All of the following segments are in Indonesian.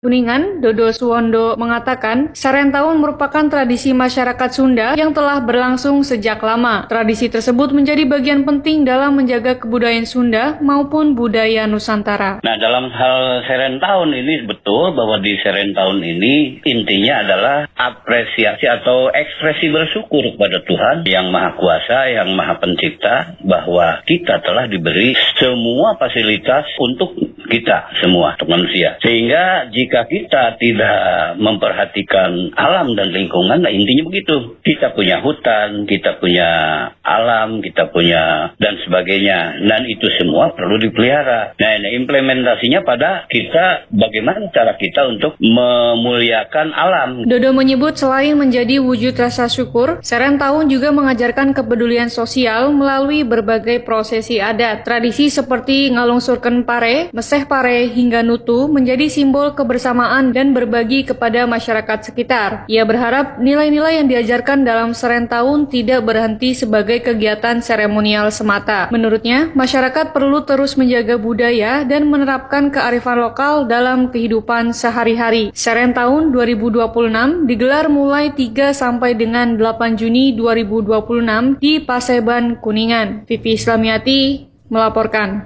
Kuningan, Dodo Suwondo mengatakan, Serentahun merupakan tradisi masyarakat Sunda yang telah berlangsung sejak lama. Tradisi tersebut menjadi bagian penting dalam menjaga kebudayaan Sunda maupun budaya Nusantara. Nah, dalam hal Serentahun ini betul bahwa di Serentahun ini intinya adalah apresiasi atau ekspresi bersyukur kepada Tuhan yang Maha Kuasa, yang Maha Pencipta, bahwa kita telah diberi semua fasilitas untuk kita semua, untuk manusia. Sehingga jika kita tidak memperhatikan alam dan lingkungan, nah intinya begitu. Kita punya hutan, kita punya alam, kita punya dan sebagainya. Dan itu semua perlu dipelihara. Nah, implementasinya pada kita, bagaimana cara kita untuk memuliakan alam. Dodo menyebut selain menjadi wujud rasa syukur, Serentahun juga mengajarkan kepedulian sosial melalui berbagai prosesi adat. Tradisi seperti ngalungsurken pare, meseh pare hingga nutu menjadi simbol kebersamaan dan berbagi kepada masyarakat sekitar. Ia berharap nilai-nilai yang diajarkan dalam Serentahun tidak berhenti sebagai kegiatan seremonial semata. Menurutnya, masyarakat perlu terus menjaga budaya dan menerapkan kearifan lokal dalam kehidupan sehari-hari. Serentahun 2026 digelar mulai 3 sampai dengan 8 Juni 2026 di Paseban, Kuningan. Vivi Islamiati melaporkan.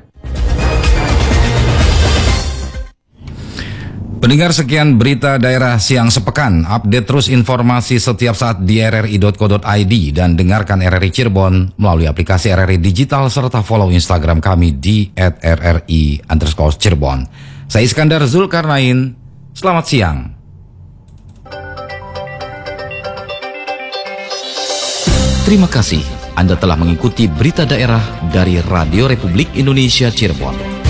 Pendengar, sekian berita daerah siang sepekan. Update terus informasi setiap saat di rri.co.id dan dengarkan RRI Cirebon melalui aplikasi RRI Digital serta follow Instagram kami di @rri_Cirebon. Saya Iskandar Zulkarnain. Selamat siang. Terima kasih Anda telah mengikuti berita daerah dari Radio Republik Indonesia Cirebon.